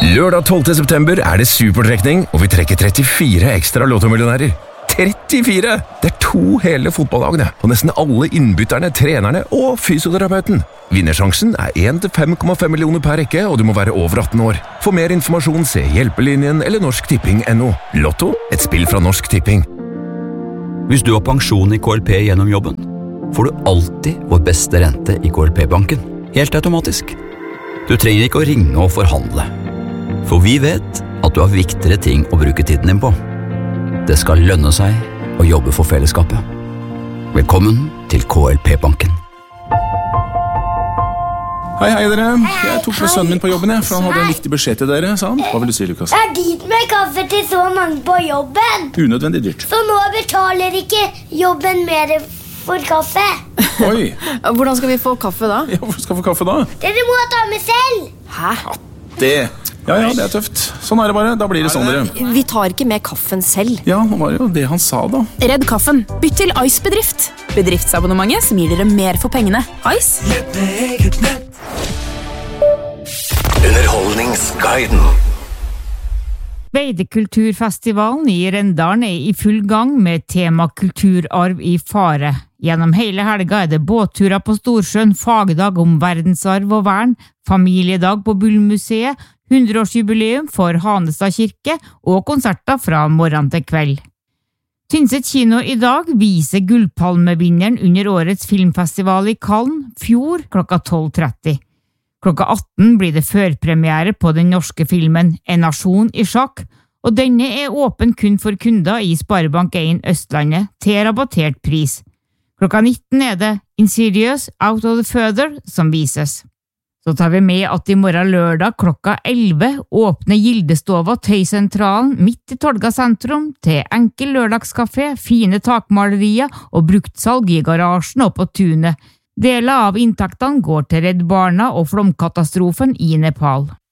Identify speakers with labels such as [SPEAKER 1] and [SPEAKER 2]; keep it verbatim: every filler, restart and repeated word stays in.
[SPEAKER 1] Lørdag tolvte september er det supertrekning, og vi trekker trettifire ekstra lottomillionærer. trettifire! Det er to hele fotballagene, og nesten alle innbytterne, trenerne og fysioterapeuten. Vinnersjansen er én til fem komma fem millioner per rekke, og du må være over atten år. For mer informasjon se Hjelpelinjen eller Norsk Tipping punktum no. Lotto, et spill fra Norsk Tipping.
[SPEAKER 2] Hvis du har pensjon i K L P gjennom jobben, får du alltid vår beste rente i K L P-banken. Helt automatisk. Du trenger ikke å ringe og forhandle. For vi vet at du har viktigere ting å bruke tiden din på. Det skal lønne seg å jobbe for fellesskapet. Velkommen til K L P-banken.
[SPEAKER 3] Hei, hei dere. Jeg tok med sønnen min på jobben, jeg, for han hadde en viktig beskjed til dere, sa han. Hva vil du si, Lukas?
[SPEAKER 4] Det er dyrt med kaffe til så mange på jobben.
[SPEAKER 3] Unødvendig dyrt.
[SPEAKER 4] Så nå betaler ikke jobben mer for kaffe.
[SPEAKER 3] Oi.
[SPEAKER 5] Hvordan skal vi få kaffe da?
[SPEAKER 3] Ja, hvor skal vi få kaffe da?
[SPEAKER 4] Dere må ta med selv.
[SPEAKER 5] Hæ?
[SPEAKER 3] Det. Ja, ja, det er tøft. Sånn er det bare. Da blir det sånn, dere.
[SPEAKER 5] Vi tar ikke med kaffen selv.
[SPEAKER 3] Ja, det var jo det han sa da.
[SPEAKER 6] Redd kaffen. Bytt til Ice Bedrift. Bedriftsabonnementet som gir dere mer for pengene. Ice.
[SPEAKER 7] Underholdningsguiden.
[SPEAKER 8] Veidekulturfestivalen i Rendalen er i full gang med tema kulturarv i fare. Gjennom hele helga er det båtturer på Storsjøen, fagdag om verdensarv og vern, familiedag på Bullmuseet, hundreårsjubileum for Hanestad kirke og konserter fra morgen til kveld. Tynset kino i dag viser Gullpalmevinneren under årets filmfestival i Cannes, fjor klokka tolv tretti. Klokka atten blir det førpremiere på den norske filmen En nasjon i sjakk, og denne er åpen kun for kunder i Sparebank én Østlandet til rabattert pris. Klokka nitten er det Insidious Out of the Further som vises. Så tar vi med at i morgen lørdag klokka elleve åpner Gildestova Tøysentralen midt i Tolga sentrum til enkel lørdagskafé, fine takmalerier og bruktsalg i garasjen og på tunet. Deler av inntektene går til Redd Barna og flomkatastrofen i Nepal.